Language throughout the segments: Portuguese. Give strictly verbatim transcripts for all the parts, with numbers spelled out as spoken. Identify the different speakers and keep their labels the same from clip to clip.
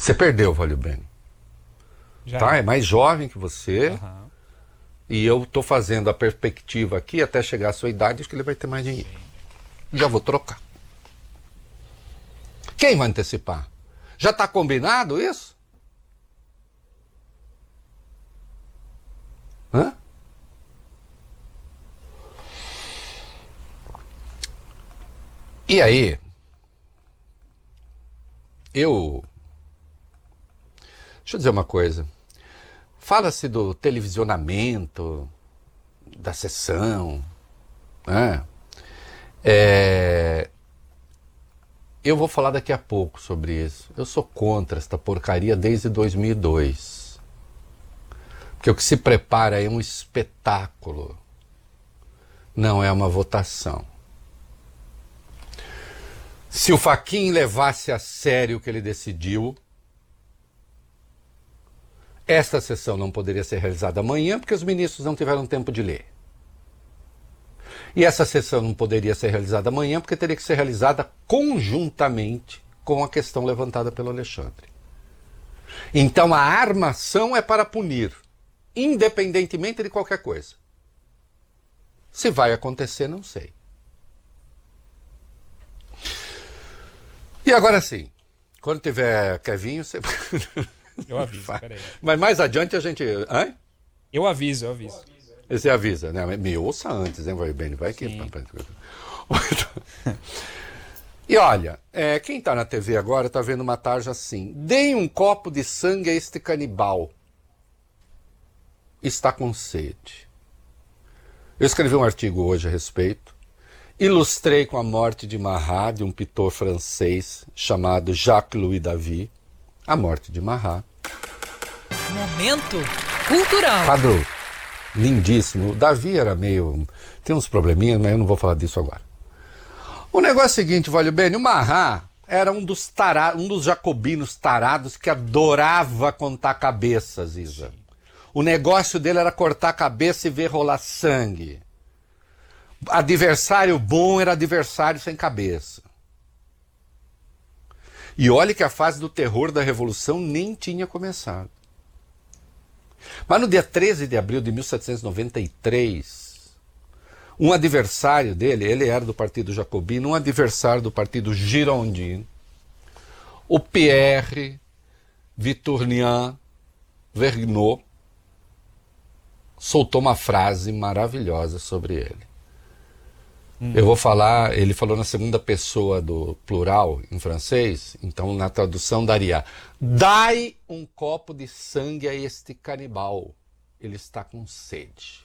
Speaker 1: Você perdeu, Valio Bene.
Speaker 2: Já
Speaker 1: Tá? É mais jovem que você.
Speaker 2: Aham.
Speaker 1: E eu tô fazendo a perspectiva aqui até chegar à sua idade, acho que ele vai ter mais dinheiro. Já vou trocar. Quem vai antecipar? Já está combinado isso? Hã? E aí, eu... Deixa eu dizer uma coisa. Fala-se do televisionamento, da sessão, né? É... Eu vou falar daqui a pouco sobre isso. Eu sou contra esta porcaria desde dois mil e dois. Porque o que se prepara é um espetáculo, não é uma votação. Se o Fachin levasse a sério o que ele decidiu, esta sessão não poderia ser realizada amanhã, porque os ministros não tiveram tempo de ler. E essa sessão não poderia ser realizada amanhã, porque teria que ser realizada conjuntamente com a questão levantada pelo Alexandre. Então a armação é para punir, independentemente de qualquer coisa. Se vai acontecer, não sei. E agora sim, quando tiver Kevinho, você...
Speaker 2: Eu aviso, peraí.
Speaker 1: Mas mais adiante a gente... Hã?
Speaker 2: Eu aviso, eu aviso.
Speaker 1: Você avisa, né? Me ouça antes, hein, Bene? Vai que... E olha, é, quem está na T V agora está vendo uma tarja assim. Deem um copo de sangue a este canibal. Está com sede. Eu escrevi um artigo hoje a respeito. Ilustrei com a morte de Marat, de um pintor francês chamado Jacques-Louis David. A morte de Marat.
Speaker 3: Momento cultural.
Speaker 1: Quadro lindíssimo. O Davi era meio... Tem uns probleminhas, mas eu não vou falar disso agora. O negócio é o seguinte, Valio Bene, o Marat era um dos, tarados, um dos jacobinos tarados que adorava contar cabeças, Isa. O negócio dele era cortar a cabeça e ver rolar sangue. Adversário bom era adversário sem cabeça. E olha que a fase do terror da Revolução nem tinha começado. Mas no dia treze de abril de mil setecentos e noventa e três, um adversário dele, ele era do Partido Jacobino, um adversário do Partido Girondino, o Pierre Victorien Vergniaud, soltou uma frase maravilhosa sobre ele. Hum. Eu vou falar, ele falou na segunda pessoa do plural em francês, então na tradução daria: dai um copo de sangue a este canibal, ele está com sede.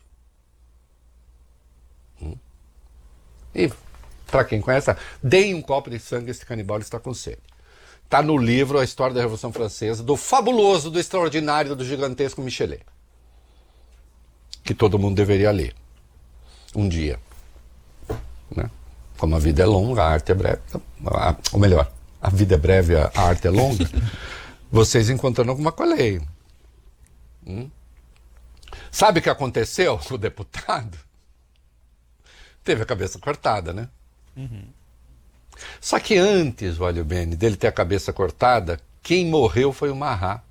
Speaker 1: Hum. E para quem conhece, deem um copo de sangue a este canibal, ele está com sede. Está no livro A História da Revolução Francesa, do fabuloso, do extraordinário, do gigantesco Michelet, que todo mundo deveria ler um dia. Né? Como a vida é longa, a arte é breve, a, ou melhor, a vida é breve, a arte é longa, vocês encontrando alguma coisa aí. Hum? Sabe o que aconteceu com o deputado? Teve a cabeça cortada, né?
Speaker 2: Uhum.
Speaker 1: Só que antes, Valio Bene, dele ter a cabeça cortada, quem morreu foi o Marat.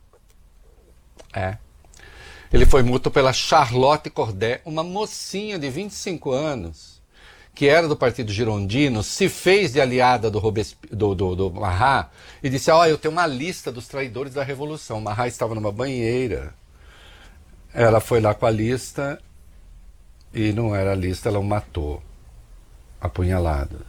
Speaker 1: É. Ele foi morto pela Charlotte Corday, uma mocinha de vinte e cinco anos, que era do Partido Girondino, se fez de aliada do, Robesp... do, do, do Marat e disse: ó, oh, eu tenho uma lista dos traidores da Revolução. Marat estava numa banheira, ela foi lá com a lista e não era a lista, ela o matou, apunhaladas.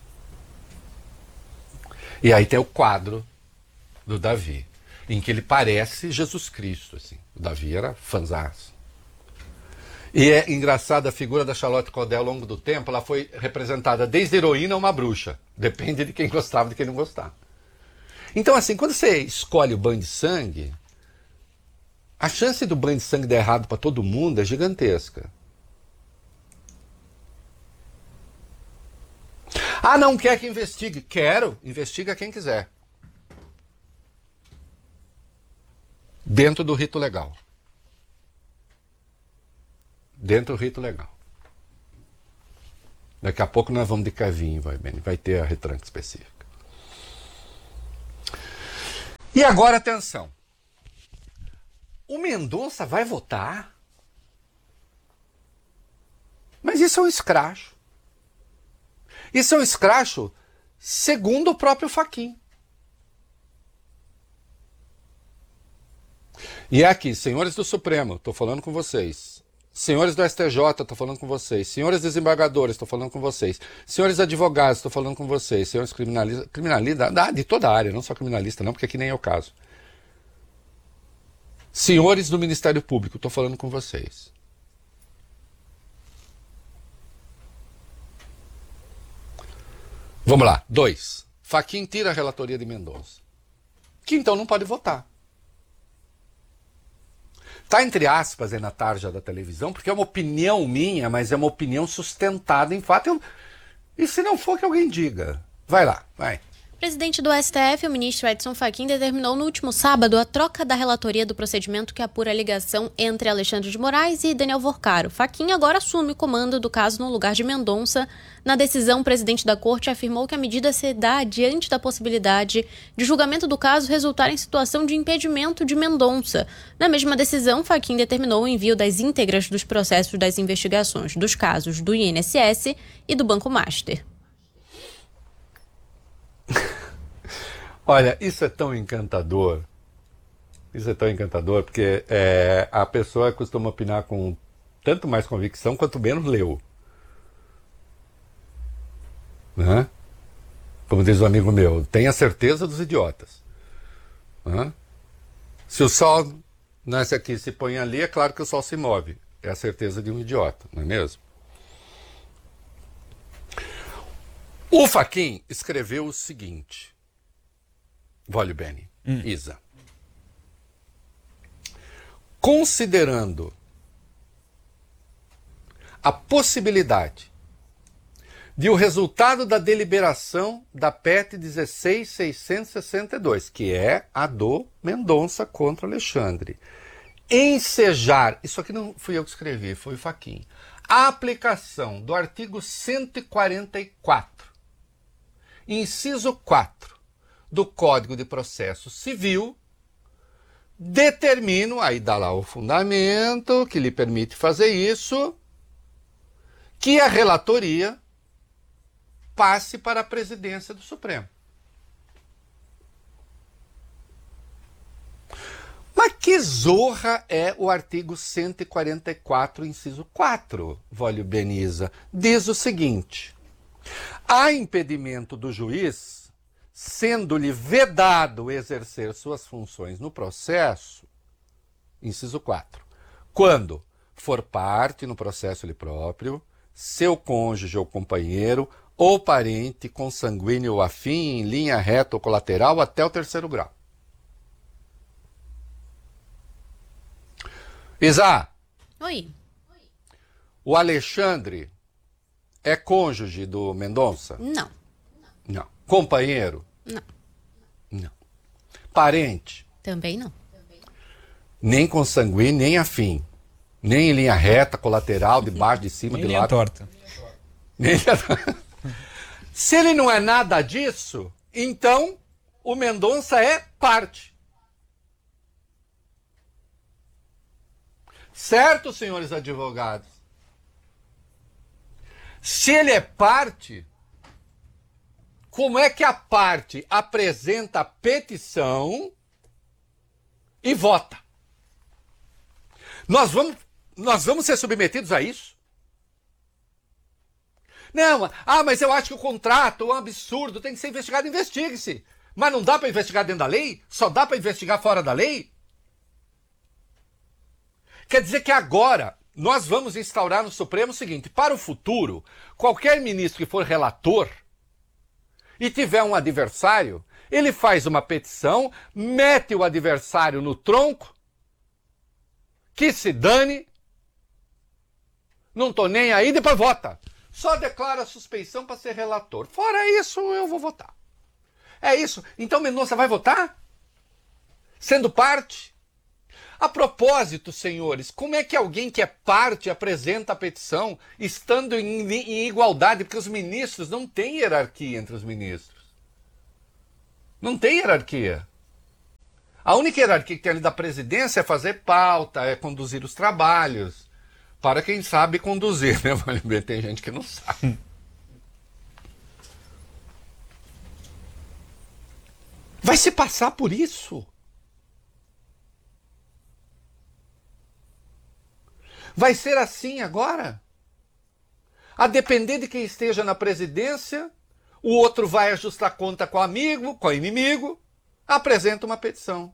Speaker 1: E aí tem o quadro do Davi, em que ele parece Jesus Cristo, assim. O Davi era fanzaço. E é engraçada a figura da Charlotte Corday ao longo do tempo, ela foi representada desde heroína a uma bruxa. Depende de quem gostava e de quem não gostava. Então, assim, quando você escolhe o banho de sangue, a chance do banho de sangue dar errado para todo mundo é gigantesca. Ah, não quer que investigue? Quero, investiga quem quiser. Dentro do rito legal. Dentro do rito legal. Daqui a pouco nós vamos de Kevinho, vai, bem, vai ter a retranca específica. E agora, atenção. O Mendonça vai votar? Mas isso é um escracho. Isso é um escracho segundo o próprio Fachin. E é aqui, senhores do Supremo, estou falando com vocês. Senhores do S T J, estou falando com vocês. Senhores desembargadores, estou falando com vocês. Senhores advogados, estou falando com vocês. Senhores criminalistas, criminalistas de toda a área, não só criminalista não, porque aqui nem é o caso. Senhores do Ministério Público, estou falando com vocês. Vamos lá. Dois. Fachin tira a relatoria de Mendonça. Que então não pode votar. Está entre aspas aí na tarja da televisão, porque é uma opinião minha, mas é uma opinião sustentada em fato. Eu... E se não for, que alguém diga. Vai lá, vai.
Speaker 4: O presidente do S T F, o ministro Edson Fachin, determinou no último sábado a troca da relatoria do procedimento que apura a ligação entre Alexandre de Moraes e Daniel Vorcaro. Fachin agora assume o comando do caso no lugar de Mendonça. Na decisão, o presidente da corte afirmou que a medida se dá diante da possibilidade de julgamento do caso resultar em situação de impedimento de Mendonça. Na mesma decisão, Fachin determinou o envio das íntegras dos processos das investigações dos casos do I N S S e do Banco Master.
Speaker 1: Olha, isso é tão encantador, isso é tão encantador, porque é, a pessoa costuma opinar com tanto mais convicção quanto menos leu. Né? Como diz um amigo meu, tenha certeza dos idiotas. Né? Se o sol nasce aqui e se põe ali, é claro que o sol se move. É a certeza de um idiota, não é mesmo? O Fachin escreveu o seguinte... Voglio bene, hum. Isa. Considerando a possibilidade de o resultado da deliberação da P E T dezesseis mil seiscentos e sessenta e dois, que é a do Mendonça contra Alexandre, ensejar, isso aqui não fui eu que escrevi, foi o Fachin, a aplicação do artigo cento e quarenta e quatro, inciso quatro, do Código de Processo Civil, determino, aí dá lá o fundamento que lhe permite fazer isso, que a relatoria passe para a presidência do Supremo. Mas que zorra é o artigo cento e quarenta e quatro, inciso quatro, Voglio bene, Isa? Diz o seguinte: há impedimento do juiz, sendo-lhe vedado exercer suas funções no processo, inciso quatro, quando for parte no processo ele próprio, seu cônjuge ou companheiro, ou parente consanguíneo ou afim, em linha reta ou colateral, até o terceiro grau. Isa,
Speaker 4: Oi.
Speaker 1: o Alexandre é cônjuge do Mendonça?
Speaker 4: Não.
Speaker 1: Não. Companheiro?
Speaker 4: Não.
Speaker 1: Não. Parente?
Speaker 4: Também não.
Speaker 1: Nem consanguíneo, nem afim. Nem em linha reta, colateral, de baixo, de cima,
Speaker 2: Nem
Speaker 1: de
Speaker 2: linha
Speaker 1: lado.
Speaker 2: torta.
Speaker 1: Nem linha... Se ele não é nada disso, então o Mendonça é parte. Certo, senhores advogados? Se ele é parte, como é que a parte apresenta a petição e vota? Nós vamos, nós vamos ser submetidos a isso? Não, ah, mas eu acho que o contrato é um absurdo, tem que ser investigado, investigue-se. Mas não dá para investigar dentro da lei? Só dá para investigar fora da lei? Quer dizer que agora nós vamos instaurar no Supremo o seguinte: para o futuro, qualquer ministro que for relator e tiver um adversário, ele faz uma petição, mete o adversário no tronco, que se dane, não tô nem aí, depois vota. Só declara a suspeição para ser relator. Fora isso, eu vou votar. É isso. Então Mendonça vai votar? Sendo parte? A propósito, senhores, como é que alguém que é parte apresenta a petição estando em, em igualdade? Porque os ministros não têm hierarquia entre os ministros. Não tem hierarquia. A única hierarquia que tem ali da presidência é fazer pauta, é conduzir os trabalhos. Para quem sabe conduzir, né? Tem gente que não sabe. Vai se passar por isso. Vai ser assim agora? A depender de quem esteja na presidência, o outro vai ajustar conta com o amigo, com o inimigo, apresenta uma petição.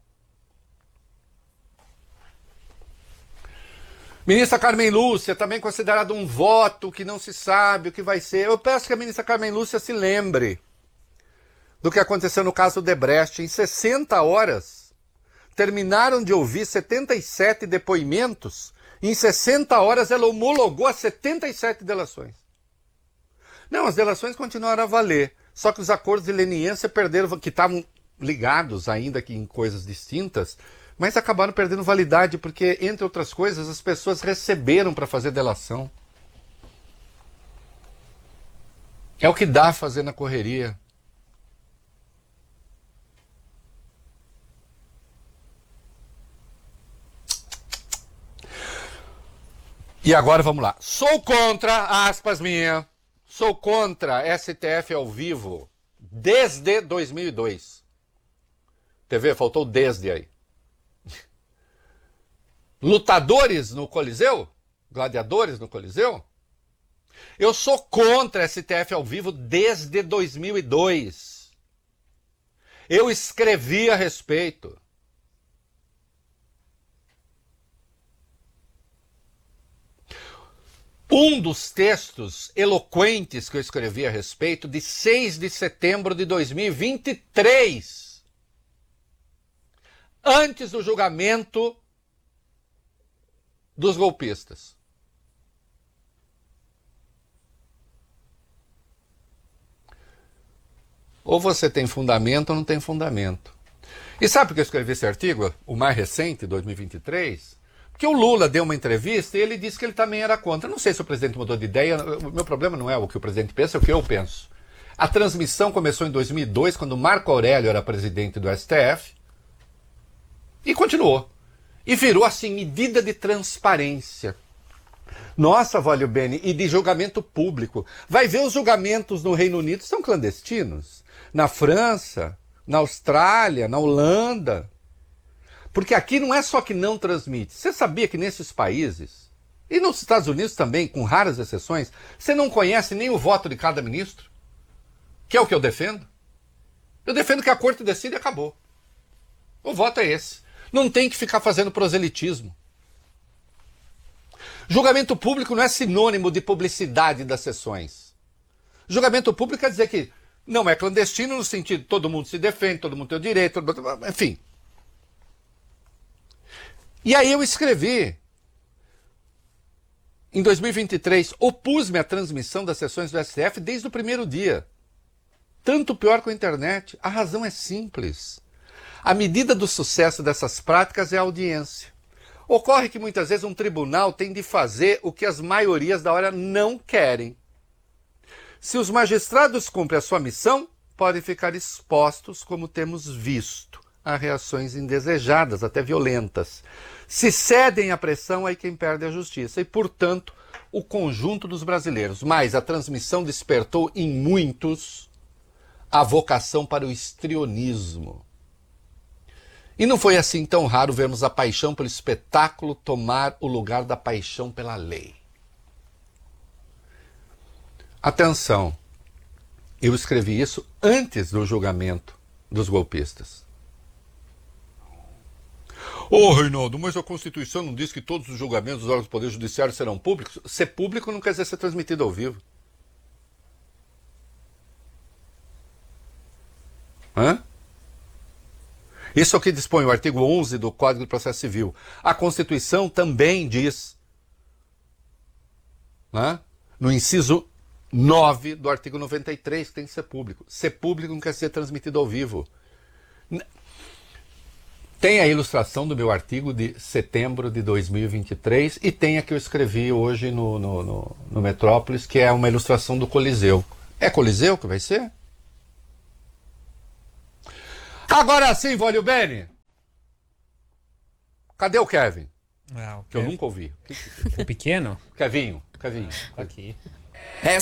Speaker 1: Ministra Carmen Lúcia, também considerado um voto que não se sabe o que vai ser. Eu peço que a ministra Carmen Lúcia se lembre do que aconteceu no caso Odebrecht. Em sessenta horas, terminaram de ouvir setenta e sete depoimentos. Em sessenta horas, ela homologou as setenta e sete delações. Não, as delações continuaram a valer. Só que os acordos de leniência perderam, que estavam ligados ainda que em coisas distintas, mas acabaram perdendo validade, porque, entre outras coisas, as pessoas receberam para fazer delação. É o que dá a fazer na correria. E agora vamos lá. Sou contra, aspas minha, sou contra S T F ao vivo desde dois mil e dois. T V, faltou desde aí. Lutadores no Coliseu? Gladiadores no Coliseu? Eu sou contra S T F ao vivo desde dois mil e dois. Eu escrevi a respeito. Um dos textos eloquentes que eu escrevi a respeito, de seis de setembro de dois mil e vinte e três, antes do julgamento dos golpistas. Ou você tem fundamento ou não tem fundamento. E sabe por que eu escrevi esse artigo, o mais recente, dois mil e vinte e três? Porque o Lula deu uma entrevista e ele disse que ele também era contra. Eu não sei se o presidente mudou de ideia, o meu problema não é o que o presidente pensa, é o que eu penso. A transmissão começou em dois mil e dois, quando Marco Aurélio era presidente do S T F, e continuou. E virou, assim, medida de transparência. Nossa, Valio Bene, e de julgamento público. Vai ver, os julgamentos no Reino Unido são clandestinos. Na França, na Austrália, na Holanda. Porque aqui não é só que não transmite. Você sabia que nesses países, e nos Estados Unidos também, com raras exceções, você não conhece nem o voto de cada ministro? Que é o que eu defendo? Eu defendo que a corte decide e acabou. O voto é esse. Não tem que ficar fazendo proselitismo. Julgamento público não é sinônimo de publicidade das sessões. Julgamento público quer dizer que não é clandestino no sentido de todo mundo se defende, todo mundo tem o direito, enfim. E aí eu escrevi, em dois mil e vinte e três, opus-me à transmissão das sessões do S T F desde o primeiro dia. Tanto pior com a internet. A razão é simples. A medida do sucesso dessas práticas é a audiência. Ocorre que muitas vezes um tribunal tem de fazer o que as maiorias da hora não querem. Se os magistrados cumprem a sua missão, podem ficar expostos, como temos visto, a reações indesejadas, até violentas. Se cedem à pressão, aí quem perde é a justiça. E, portanto, o conjunto dos brasileiros. Mas a transmissão despertou em muitos a vocação para o histrionismo. E não foi assim tão raro vermos a paixão pelo espetáculo tomar o lugar da paixão pela lei. Atenção, eu escrevi isso antes do julgamento dos golpistas. Ô, oh, Reinaldo, mas a Constituição não diz que todos os julgamentos dos órgãos do Poder Judiciário serão públicos? Ser público não quer dizer ser transmitido ao vivo. Hã? Isso é o que dispõe o artigo onze do Código de Processo Civil. A Constituição também diz, né, no inciso nove do artigo noventa e três, que tem que ser público. Ser público não quer ser transmitido ao vivo. Tem a ilustração do meu artigo de setembro de dois mil e vinte e três e tem a que eu escrevi hoje no, no, no, no Metrópolis, que é uma ilustração do Coliseu. É Coliseu que vai ser? Agora sim, Valio Bene, Cadê o Kevin?
Speaker 2: Ah, o
Speaker 1: Que eu
Speaker 2: Kevin.
Speaker 1: nunca ouvi.
Speaker 2: O pequeno?
Speaker 1: Kevinho, Kevinho.
Speaker 2: Aqui.
Speaker 5: É